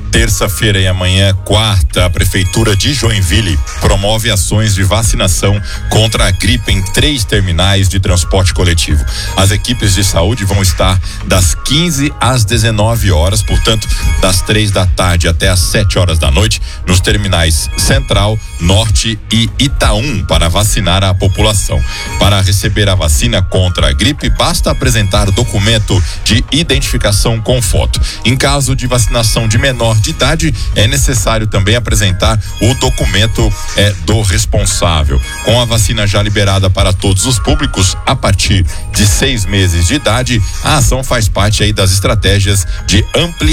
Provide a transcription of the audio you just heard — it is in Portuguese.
Terça-feira e amanhã, quarta, a Prefeitura de Joinville promove ações de vacinação contra a gripe em 3 terminais de transporte coletivo. As equipes de saúde vão estar das 15 às 19 horas, portanto, das 3 da tarde até às 7 horas da noite, nos terminais Central, Norte e Itaú, para vacinar a população. Para receber a vacina contra a gripe, basta apresentar documento de identificação com foto. Em caso de vacinação de menor de idade, é necessário também apresentar o documento do responsável. Com a vacina já liberada para todos os públicos a partir de 6 meses de idade, a ação faz parte aí das estratégias de ampliação